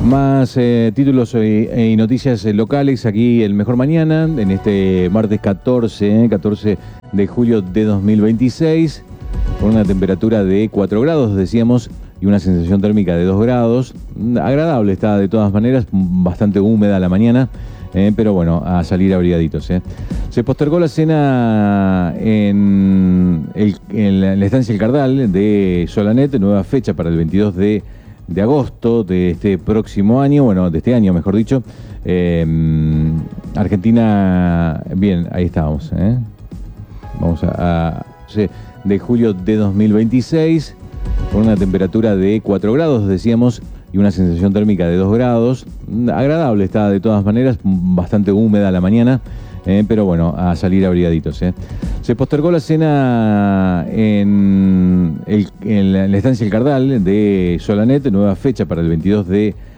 Más títulos y noticias locales aquí el Mejor Mañana, en este martes 14 de julio de 2026, con una temperatura de 4 grados, decíamos, y una sensación térmica de 2 grados. Agradable está de todas maneras, bastante húmeda la mañana, pero bueno, a salir abrigaditos. Se postergó la cena en la estancia El Cardal de Solanet, nueva fecha para el 22 de agosto de este próximo año, bueno, de este año mejor dicho. Argentina, bien, ahí estábamos. Vamos de julio de 2026, con una temperatura de 4 grados, decíamos, y una sensación térmica de 2 grados. Agradable está de todas maneras, bastante húmeda la mañana, pero bueno, a salir abrigaditos. Se postergó la cena en la estancia El Cardal de Solanet, nueva fecha para el 22 de